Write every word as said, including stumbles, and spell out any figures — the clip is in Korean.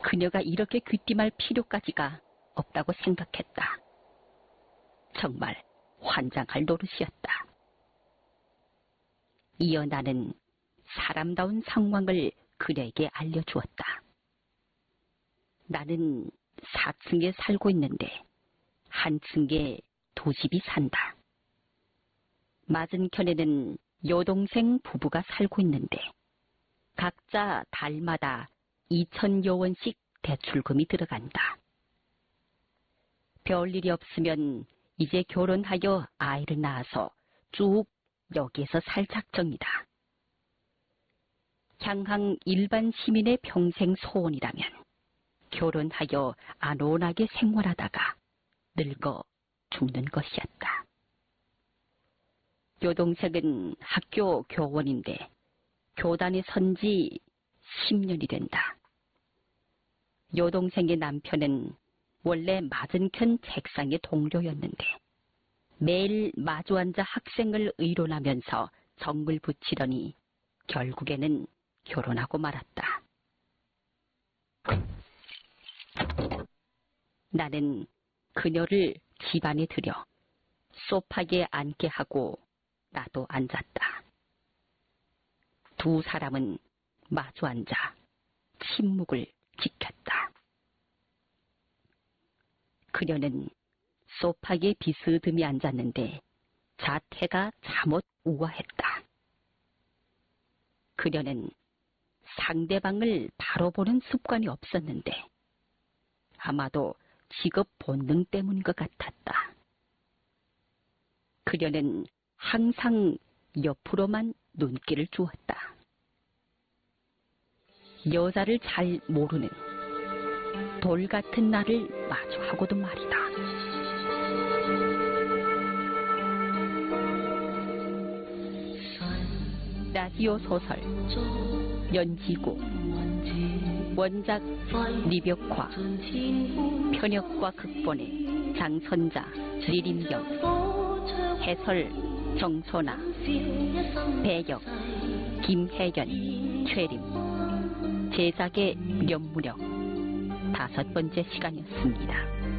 그녀가 이렇게 귀띔할 필요까지가 없다고 생각했다. 정말 환장할 노릇이었다. 이어 나는 사람다운 상황을 그녀에게 알려주었다. 나는 사 층에 살고 있는데 한 층에 두 집이 산다. 맞은편에는 여동생 부부가 살고 있는데 각자 달마다 이천여 원씩 대출금이 들어간다. 별일이 없으면 이제 결혼하여 아이를 낳아서 쭉 여기에서 살 작정이다. 향항 일반 시민의 평생 소원이라면 결혼하여 안온하게 생활하다가 늙어 죽는 것이었다. 여동생은 학교 교원인데 교단에 선 지 십 년이 된다. 여동생의 남편은 원래 맞은편 책상의 동료였는데 매일 마주 앉아 학생을 의론하면서 정을 붙이더니 결국에는 결혼하고 말았다. 나는 그녀를 집안에 들여 소파에 앉게 하고 나도 앉았다. 두 사람은 마주 앉아 침묵을 지켰다. 그녀는 소파에 비스듬히 앉았는데 자태가 잠옷 우아했다. 그녀는 상대방을 바로 보는 습관이 없었는데 아마도 직업 본능 때문인 것 같았다. 그녀는 항상 옆으로만 눈길을 주었다. 여자를 잘 모르는 돌 같은 나를 마주하고도 말이다. 라디오 소설 연지구 원작 리벽화 편역과 극본의 장선자 리림경 해설 정소나 배역 김혜연 최림 제작의 연무력 다섯 번째 시간이었습니다.